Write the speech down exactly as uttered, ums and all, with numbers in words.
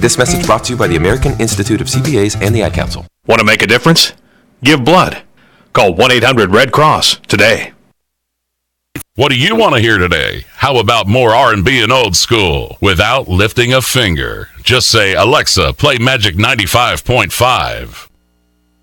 This message brought to you by the American Institute of C P As and the Ad Council. Want to make a difference? Give blood. Call one eight hundred red cross today. What do you want to hear today? How about more R and B and old school without lifting a finger? Just say, Alexa, play Magic ninety-five point five.